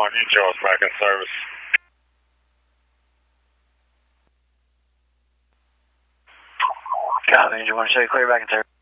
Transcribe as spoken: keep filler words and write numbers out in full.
one, Angel is back in service. Copy, Angel one, show you clear back in service.